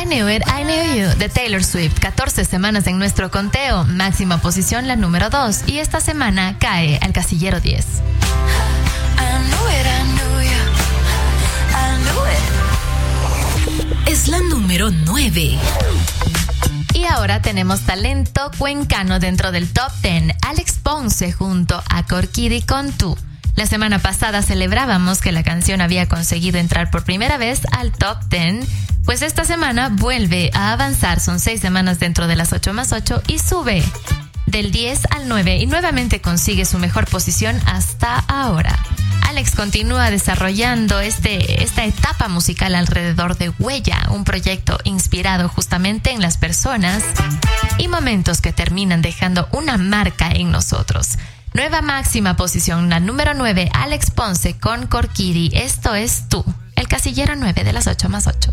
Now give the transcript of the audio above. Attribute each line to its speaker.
Speaker 1: I Knew You de Taylor Swift. 14 semanas en nuestro conteo. Máxima posición la número 2. Y esta semana cae al casillero 10.
Speaker 2: Es la número 9.
Speaker 1: Y ahora tenemos talento cuencano dentro del Top 10. Alex Ponce junto a Corkidi con Tú. La semana pasada celebrábamos que la canción había conseguido entrar por primera vez al Top 10, pues esta semana vuelve a avanzar. Son 6 semanas dentro de las 8 más 8 y sube del 10 al 9 y nuevamente consigue su mejor posición hasta ahora. Alex continúa desarrollando esta etapa musical alrededor de Huella, un proyecto inspirado justamente en las personas y momentos que terminan dejando una marca en nosotros. Nueva máxima posición, la número 9, Alex Ponce con Corkidi. Esto es Tú, el casillero 9 de las 8 más 8.